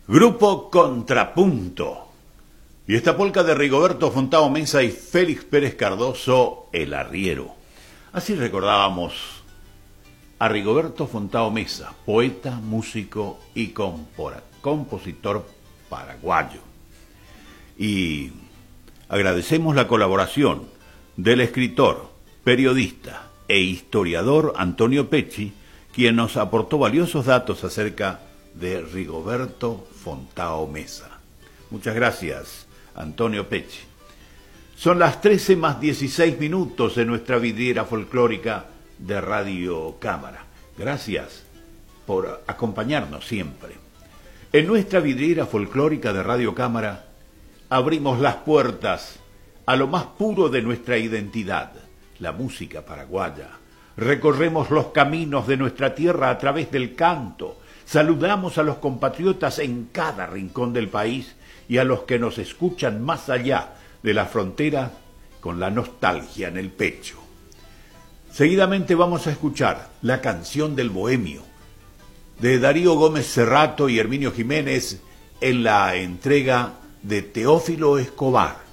Grupo Contrapunto. Y esta polca de Rigoberto Fontao Mesa y Félix Pérez Cardoso, El Arriero. Así recordábamos a Rigoberto Fontao Mesa, poeta, músico y compositor paraguayo. Y agradecemos la colaboración del escritor, periodista e historiador Antonio Pecci, quien nos aportó valiosos datos acerca de Rigoberto Fontao Mesa. Muchas gracias, Antonio Pecci. Son las 13:16 en nuestra vidriera folclórica de Radio Cámara. Gracias por acompañarnos siempre. En nuestra vidriera folclórica de Radio Cámara abrimos las puertas a lo más puro de nuestra identidad, la música paraguaya. Recorremos los caminos de nuestra tierra a través del canto. Saludamos a los compatriotas en cada rincón del país y a los que nos escuchan más allá de la frontera con la nostalgia en el pecho. Seguidamente vamos a escuchar La canción del bohemio, de Darío Gómez Cerrato y Herminio Jiménez, en la entrega de Teófilo Escobar.